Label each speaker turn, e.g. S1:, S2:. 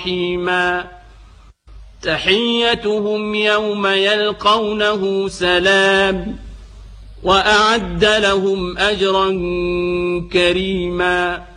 S1: رحيما تحيتهم يوم يلقونه سلام وأعد لهم أجرا كريما